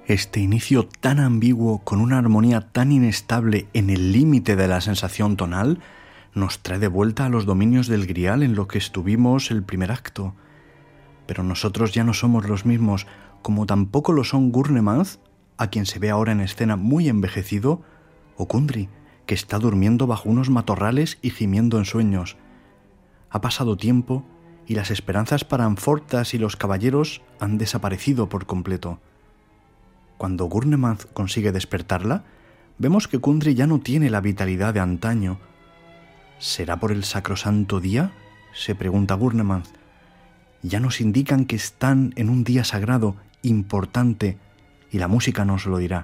Este inicio tan ambiguo, con una armonía tan inestable en el límite de la sensación tonal, nos trae de vuelta a los dominios del Grial en lo que estuvimos el primer acto. Pero nosotros ya no somos los mismos, como tampoco lo son Gurnemanz, a quien se ve ahora en escena muy envejecido, o Kundry, que está durmiendo bajo unos matorrales y gimiendo en sueños. Ha pasado tiempo y las esperanzas para Amfortas y los caballeros han desaparecido por completo. Cuando Gurnemanz consigue despertarla, vemos que Kundry ya no tiene la vitalidad de antaño. ¿Será por el sacrosanto día?, se pregunta Gurnemanz. Ya nos indican que están en un día sagrado, importante, y la música nos lo dirá.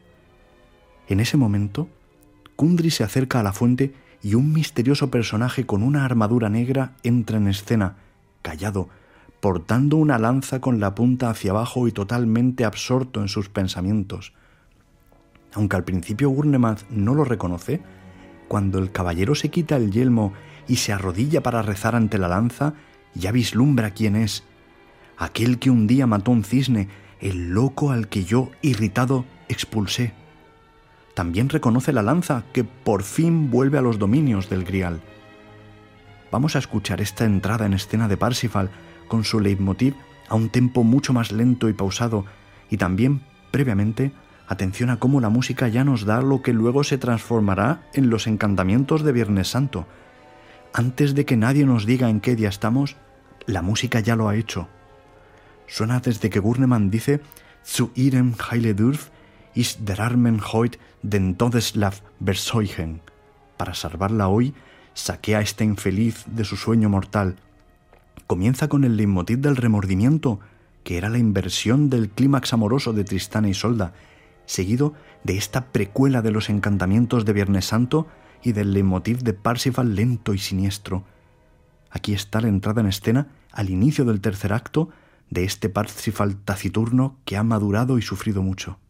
En ese momento, Kundry se acerca a la fuente y un misterioso personaje con una armadura negra entra en escena, callado, portando una lanza con la punta hacia abajo y totalmente absorto en sus pensamientos. Aunque al principio Gurnemanz no lo reconoce, cuando el caballero se quita el yelmo y se arrodilla para rezar ante la lanza, ya vislumbra quién es. Aquel que un día mató un cisne, el loco al que yo, irritado, expulsé. También reconoce la lanza que por fin vuelve a los dominios del Grial. Vamos a escuchar esta entrada en escena de Parsifal con su leitmotiv a un tempo mucho más lento y pausado, y también, previamente, atención a cómo la música ya nos da lo que luego se transformará en los encantamientos de Viernes Santo. Antes de que nadie nos diga en qué día estamos, la música ya lo ha hecho. Suena desde que Gurnemanz dice «Zu ihrem Heiledurf ist der Armen heut den Todeslav verseuchen». Para salvarla hoy, saqué a este infeliz de su sueño mortal. Comienza con el leitmotiv del remordimiento, que era la inversión del clímax amoroso de Tristán e Isolda, seguido de esta precuela de los encantamientos de Viernes Santo y del leitmotiv de Parsifal lento y siniestro. Aquí está la entrada en escena al inicio del tercer acto de este Parsifal taciturno que ha madurado y sufrido mucho.